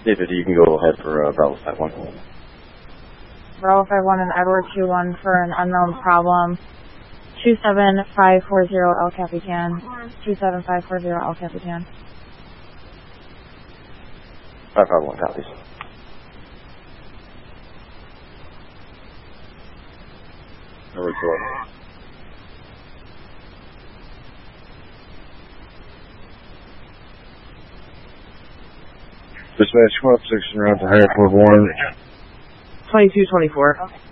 David, you can go ahead for Bravo 5-1. Bravo 5-1 and Edward 2-1 for an unknown problem. 27540 El Capitan. 27540 El Capitan. 551 copies. Report. Dispatch 12-6 around to higher 4-1. 2224.